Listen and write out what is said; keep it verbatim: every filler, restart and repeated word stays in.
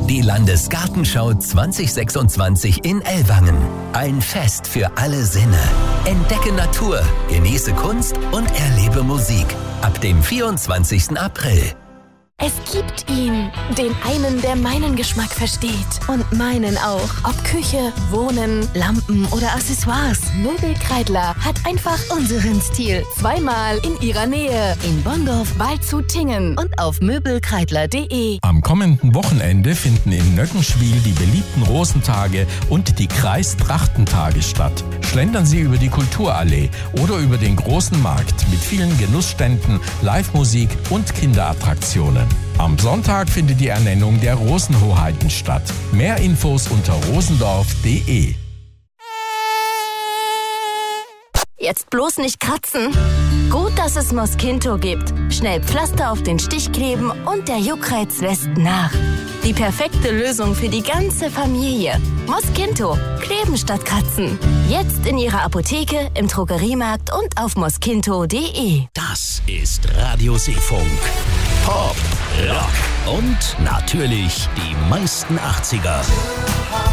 Die Landesgartenschau zwanzig sechsundzwanzig in Ellwangen. Ein Fest für alle Sinne. Entdecke Natur, genieße Kunst und erlebe Musik. Ab dem vierundzwanzigsten April. Es gibt ihn, den einen, der meinen Geschmack versteht. Und meinen auch. Ob Küche, Wohnen, Lampen oder Accessoires. Möbelkreidler hat einfach unseren Stil. Zweimal in ihrer Nähe. In Bonndorf, Waldshut-Tiengen und auf möbelkreidler punkt de. Am kommenden Wochenende finden in Nöckenschwil die beliebten Rosentage und die Kreistrachtentage statt. Schlendern Sie über die Kulturallee oder über den großen Markt mit vielen Genussständen, Live-Musik und Kinderattraktionen. Am Sonntag findet die Ernennung der Rosenhoheiten statt. Mehr Infos unter rosendorf punkt de. Jetzt bloß nicht kratzen. Gut, dass es Mosquinto gibt. Schnell Pflaster auf den Stich kleben und der Juckreiz lässt nach. Die perfekte Lösung für die ganze Familie. Mosquinto. Kleben statt kratzen. Jetzt in Ihrer Apotheke, im Drogeriemarkt und auf mosquinto punkt de. Das ist Radio Seefunk. Pop, Rock und natürlich die meisten achtziger.